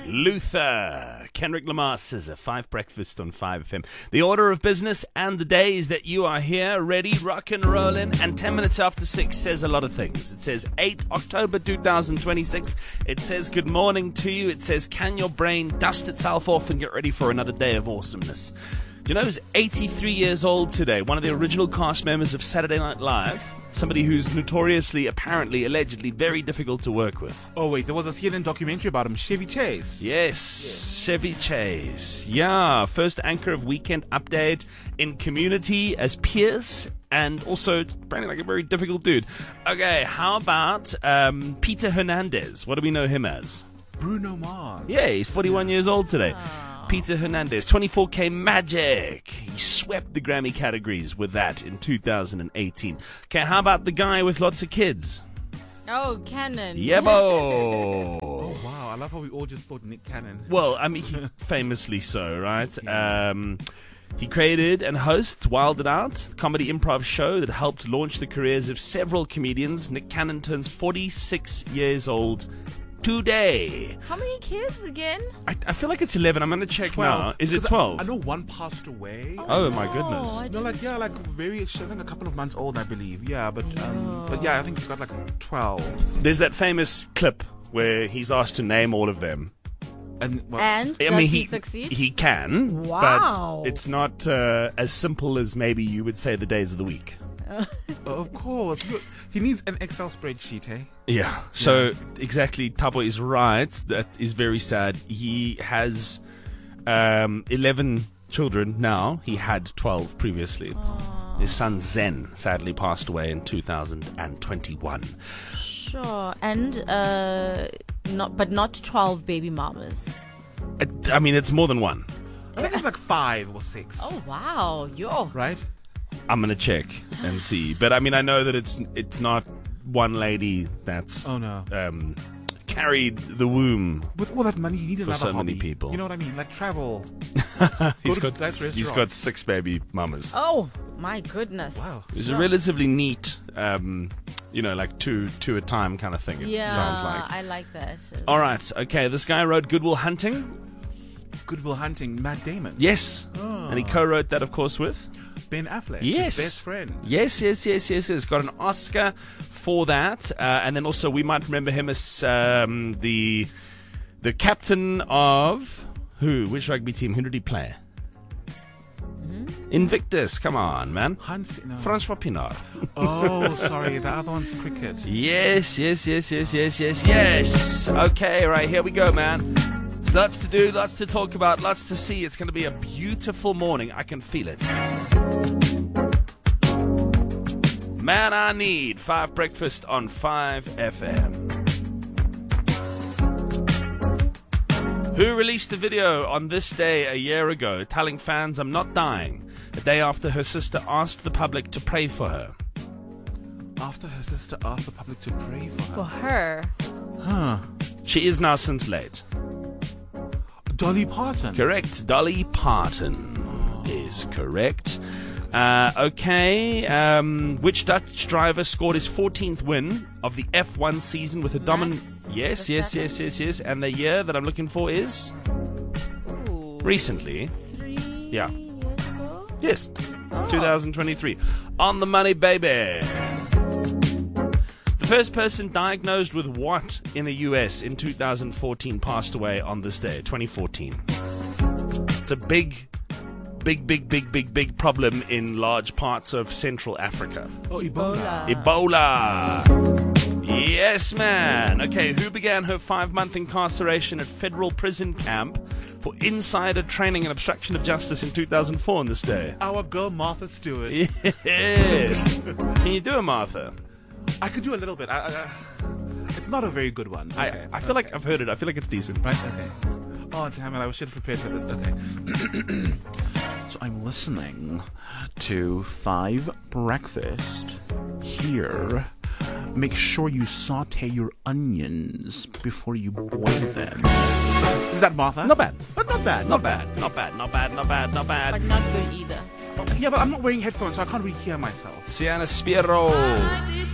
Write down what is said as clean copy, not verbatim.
Luther, Kendrick Lamar, Scissor, 5 Breakfast on 5FM. The order of business and the days that you are here, ready, rock and rolling, and 10 minutes after 6 says a lot of things. It says 8 October 2026. It says good morning to you. It says, can your brain dust itself off and get ready for another day of awesomeness? Do you know who's 83 years old today? One of the original cast members of Saturday Night Live. Somebody who's notoriously, apparently, allegedly very difficult to work with. Oh, wait, there was a CNN documentary about him, Chevy Chase. Yes, Chevy Chase. Yeah, first anchor of Weekend Update in Community as Pierce, and also apparently like a very difficult dude. Okay, how about Peter Hernandez? What do we know him as? Bruno Mars. Yeah, he's 41 years old today. Peter Hernandez, 24K Magic. He swept the Grammy categories with that in 2018. Okay, how about the guy with lots of kids? Oh, Cannon. Yebo. Oh, wow. I love how we all just thought Nick Cannon. Well, I mean, famously so, right? Yeah. He created and hosts Wild It Out, a comedy improv show that helped launch the careers of several comedians. Nick Cannon turns 46 years old today. How many kids again? I feel like it's 11. I'm going to check 12. now. Is it 12? I know one passed away. Oh my goodness. I think a couple of months old, I believe. Yeah, but yeah, I think he's got like 12. There's that famous clip where he's asked to name all of them. And does he succeed? He can, wow. But it's not as simple as maybe you would say the days of the week. Of course. Look, he needs an Excel spreadsheet, eh? Yeah. So exactly, Thabo is right. That is very sad. He has 11 children now. He had 12 previously. Aww. His son Zen sadly passed away in 2021. Sure. And not 12 baby mamas. I mean, it's more than one. I think it's like 5 or 6. Oh wow. Right? I'm gonna check and see, but I mean, I know that it's not one lady that's carried the womb. With all that money, you need another so hobby. many people. You know what I mean? Like travel. He's got 6 baby mamas. Oh my goodness! Wow, it's a relatively neat, like two at a time kind of thing. Yeah, it sounds like. I like that. All right, okay. This guy wrote Good Will Hunting. Good Will Hunting, Matt Damon. Yes, and he co-wrote that, of course, with Ben Affleck, yes, his best friend. Yes. Got an Oscar for that, and then also we might remember him as the captain of which rugby team? Who did he play? Invictus. Come on, man. Francois Pienaar. Oh, sorry. The other one's cricket. Yes. Okay, right, here we go, man. There's lots to do, lots to talk about, lots to see. It's going to be a beautiful morning. I can feel it. Man, I need 5 Breakfast on 5FM. Who released a video on this day a year ago telling fans I'm not dying, a day after her sister asked the public to pray for her? After her sister asked the public to pray for her? For her? Huh. She is now since late. Dolly Parton. Correct. Dolly Parton is correct. Okay. Which Dutch driver scored his 14th win of the F1 season with a dominant... Yes. And the year that I'm looking for is... Ooh, recently. 3 Yeah. years ago? Yes. 2023. On the money, baby. The first person diagnosed with what in the US in 2014 passed away on this day, 2014. It's a big problem in large parts of Central Africa. Oh, Ebola. Ebola. Yes, man. Okay, who began her 5-month incarceration at federal prison camp for insider training and obstruction of justice in 2004 on this day? Our girl Martha Stewart. Yes. Can you do a Martha? I could do a little bit. It's not a very good one. Okay. I feel like I've heard it. I feel like it's decent. Right? Okay. Oh, damn it. I should have prepared for this. Okay. So I'm listening to 5 Breakfast here. Make sure you saute your onions before you boil them. Is that Martha? Not bad. But not bad. Not bad. Not bad. But not good either. Yeah, but I'm not wearing headphones, so I can't really hear myself. Sienna Spiro.